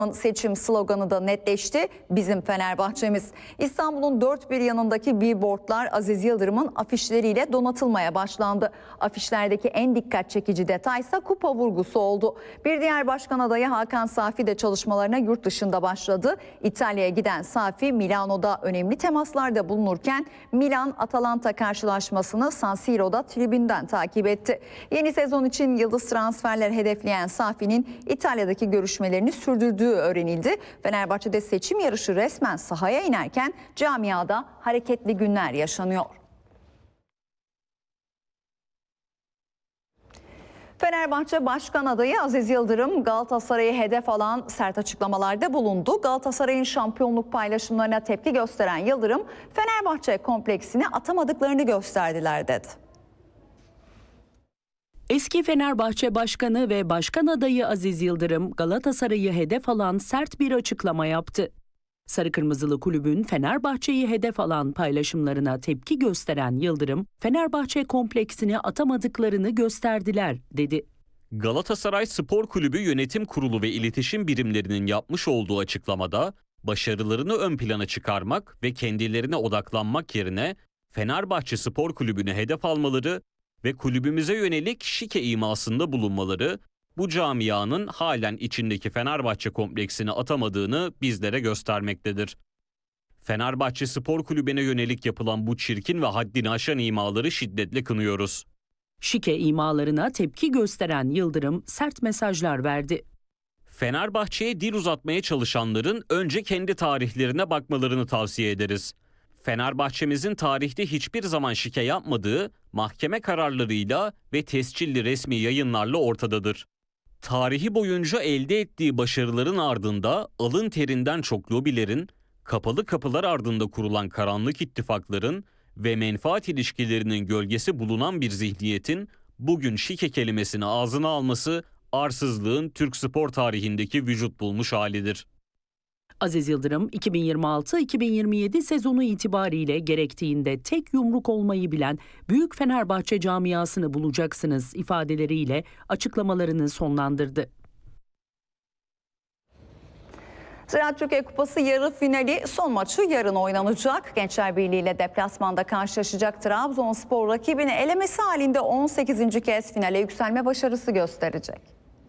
Seçim sloganı da netleşti. Bizim Fenerbahçemiz. İstanbul'un dört bir yanındaki billboardlar Aziz Yıldırım'ın afişleriyle donatılmaya başlandı. Afişlerdeki en dikkat çekici detaysa kupa vurgusu oldu. Bir diğer başkan adayı Hakan Safi de çalışmalarına yurt dışında başladı. İtalya'ya giden Safi, Milano'da önemli temaslarda bulunurken Milan-Atalanta karşılaşmasını San Siro'da tribünden takip etti. Yeni sezon için yıldız transferler hedefleyen Safi'nin İtalya'daki görüşmelerini sürdürdüğü öğrenildi. Fenerbahçe'de seçim yarışı resmen sahaya inerken camiada hareketli günler yaşanıyor. Fenerbahçe Başkan adayı Aziz Yıldırım Galatasaray'ı hedef alan sert açıklamalarda bulundu. Galatasaray'ın şampiyonluk paylaşımlarına tepki gösteren Yıldırım, Fenerbahçe kompleksini atamadıklarını gösterdiler dedi. Eski Fenerbahçe Başkanı ve Başkan adayı Aziz Yıldırım Galatasaray'ı hedef alan sert bir açıklama yaptı. Sarı Kırmızılı kulübün Fenerbahçe'yi hedef alan paylaşımlarına tepki gösteren Yıldırım, Fenerbahçe kompleksini atamadıklarını gösterdiler dedi. Galatasaray Spor Kulübü Yönetim Kurulu ve iletişim birimlerinin yapmış olduğu açıklamada başarılarını ön plana çıkarmak ve kendilerine odaklanmak yerine Fenerbahçe Spor Kulübü'nü hedef almaları ve kulübümüze yönelik şike imasında bulunmaları bu camianın halen içindeki Fenerbahçe kompleksini atamadığını bizlere göstermektedir. Fenerbahçe Spor Kulübü'ne yönelik yapılan bu çirkin ve haddini aşan imaları şiddetle kınıyoruz. Şike imalarına tepki gösteren Yıldırım sert mesajlar verdi. Fenerbahçe'ye dil uzatmaya çalışanların önce kendi tarihlerine bakmalarını tavsiye ederiz. Fenerbahçemizin tarihte hiçbir zaman şike yapmadığı mahkeme kararlarıyla ve tescilli resmi yayınlarla ortadadır. Tarihi boyunca elde ettiği başarıların ardında alın terinden çok lobilerin, kapalı kapılar ardında kurulan karanlık ittifakların ve menfaat ilişkilerinin gölgesi bulunan bir zihniyetin bugün şike kelimesini ağzına alması arsızlığın Türk spor tarihindeki vücut bulmuş halidir. Aziz Yıldırım 2026-2027 sezonu itibariyle gerektiğinde tek yumruk olmayı bilen büyük Fenerbahçe camiasını bulacaksınız ifadeleriyle açıklamalarını sonlandırdı. Ziraat Türkiye Kupası yarı finali son maçı yarın oynanacak. Gençler Birliği ile deplasmanda karşılaşacak Trabzonspor rakibini elemesi halinde 18. kez finale yükselme başarısı gösterecek.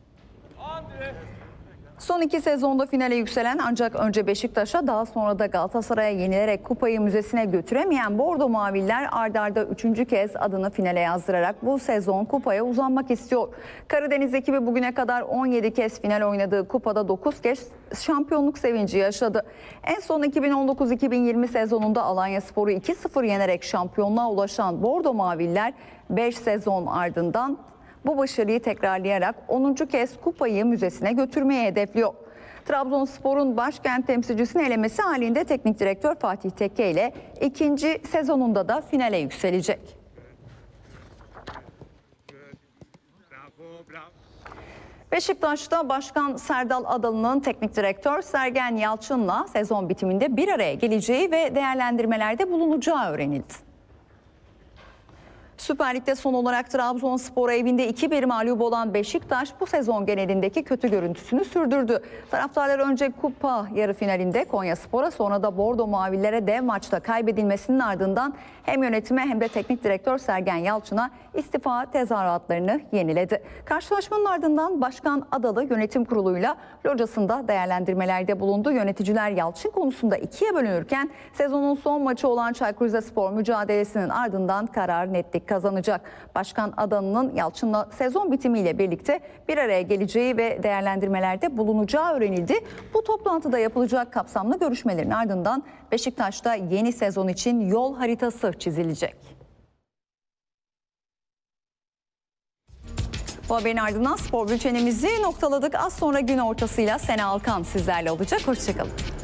Son iki sezonda finale yükselen ancak önce Beşiktaş'a daha sonra da Galatasaray'a yenilerek kupayı müzesine götüremeyen Bordo Maviller ard arda 3. kez adını finale yazdırarak bu sezon kupaya uzanmak istiyor. Karadeniz ekibi bugüne kadar 17 kez final oynadığı kupada 9 kez şampiyonluk sevinci yaşadı. En son 2019-2020 sezonunda Alanyaspor'u 2-0 yenerek şampiyonluğa ulaşan Bordo Maviller 5 sezon ardından bu başarıyı tekrarlayarak 10. kez kupayı müzesine götürmeye hedefliyor. Trabzonspor'un başkent temsilcisini elemesi halinde teknik direktör Fatih Tekke ile ikinci sezonunda da finale yükselecek. Beşiktaş'ta Başkan Serdal Adalı'nın teknik direktör Sergen Yalçın'la sezon bitiminde bir araya geleceği ve değerlendirmelerde bulunacağı öğrenildi. Süper Lig'de son olarak Trabzonspor'a evinde 2-1 mağlup olan Beşiktaş bu sezon genelindeki kötü görüntüsünü sürdürdü. Taraftarlar önce kupa yarı finalinde Konyaspor'a sonra da Bordo Mavilere dev maçta kaybedilmesinin ardından hem yönetime hem de teknik direktör Sergen Yalçın'a istifa tezahüratlarını yeniledi. Karşılaşmanın ardından Başkan Adalı yönetim kuruluyla locasında değerlendirmelerde bulundu. Yöneticiler Yalçın konusunda ikiye bölünürken sezonun son maçı olan Çaykur Rizespor mücadelesinin ardından karar netlik kazanacak. Başkan Adalı'nın Yalçın'la sezon bitimiyle birlikte bir araya geleceği ve değerlendirmelerde bulunacağı öğrenildi. Bu toplantıda yapılacak kapsamlı görüşmelerin ardından Beşiktaş'ta yeni sezon için yol haritası çizilecek. Bu haberin ardından spor bültenimizi noktaladık. Az sonra gün ortasıyla Sena Alkan sizlerle olacak. Hoşçakalın.